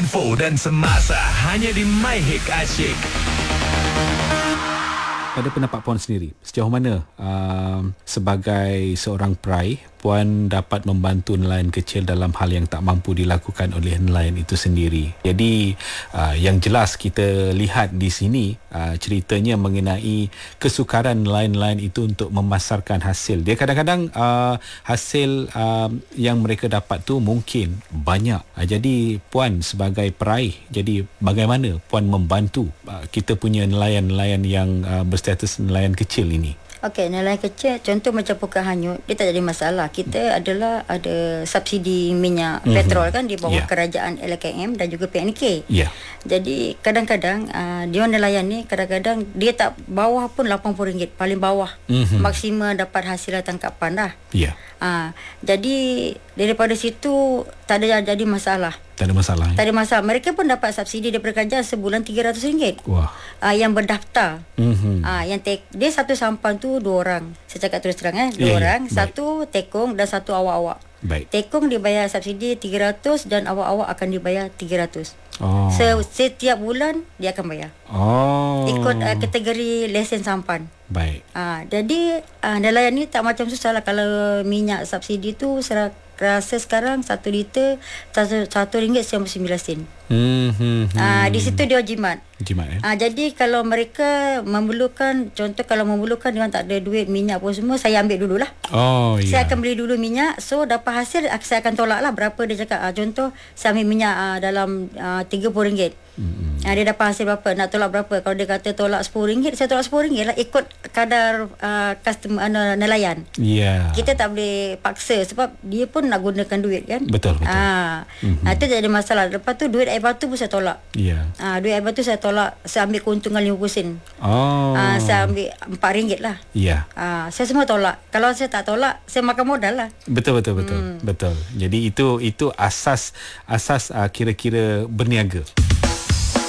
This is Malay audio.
info dan semasa hanya di My Hit Asyik. Pada pendapat Puan sendiri, sejauh mana sebagai seorang perai, Puan dapat membantu nelayan kecil dalam hal yang tak mampu dilakukan oleh nelayan itu sendiri. Jadi yang jelas kita lihat di sini ceritanya mengenai kesukaran nelayan-nelayan itu untuk memasarkan hasil. Dia kadang-kadang hasil yang mereka dapat tu mungkin banyak. Jadi Puan sebagai perai, jadi bagaimana Puan membantu kita punya nelayan-nelayan yang berstatus nelayan kecil ini? Okey, nelayan kecil, contoh macam Pukat Hanyut, dia tak jadi masalah. Kita adalah ada subsidi minyak petrol kan di bawah kerajaan LKM dan juga PNK. Jadi kadang-kadang dia nelayan ni kadang-kadang dia tak bawah pun RM80, paling bawah. Maksima dapat hasil tangkapan dah. Jadi daripada situ tak ada jadi masalah. Tak ada masalah. Tak ada masalah. Mereka pun dapat subsidi daripada kerajaan sebulan RM300. Wah. Yang berdaftar. Dia satu sampan tu 2 orang. Saya cakap terus terang 2 orang. Satu tekong dan satu awak-awak. Baik. Tekong dibayar subsidi 300 dan awak-awak akan dibayar 300. Setiap bulan dia akan bayar. Ikut kategori lesen sampan. Baik. Jadi nelayan ni tak macam susah lah. Kalau minyak subsidi tu saya rasa sekarang 1 liter RM1.99. Di situ dia jimat. Jadi kalau mereka memerlukan, contoh kalau memerlukan dia tak ada duit minyak pun semua, saya ambil dululah. Saya akan beli dulu minyak. So dapat hasil saya akan tolak lah berapa dia cakap. Contoh saya ambil minyak dalam RM30. Dia dapat hasil berapa, nak tolak berapa. Kalau dia kata tolak RM10, saya tolak RM10 lah, ikut kadar customer nelayan. Kita tak boleh paksa sebab dia pun nak gunakan duit kan. Betul. Itu tak ada masalah. Lepas tu duit air batu pun saya tolak. Duit air batu saya tolak. Saya ambil keuntungan 50 sen. Saya ambil RM4 lah. Saya semua tolak. Kalau saya tak tolak, saya makan modal lah. Betul. Jadi itu asas kira-kira berniaga.